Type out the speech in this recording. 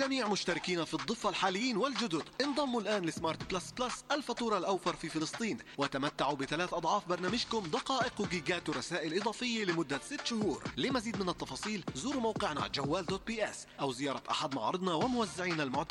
لجميع مشتركين في الضفة الحاليين والجدد، انضموا الآن لسمارت بلس بلس الفاتورة الأوفر في فلسطين، وتمتعوا ب3 أضعاف برنامجكم دقائق وجيجات ورسائل إضافية لمدة 6 شهور. لمزيد من التفاصيل زوروا موقعنا جوال.bs أو زيارة أحد معارضنا وموزعينا المعتمدين.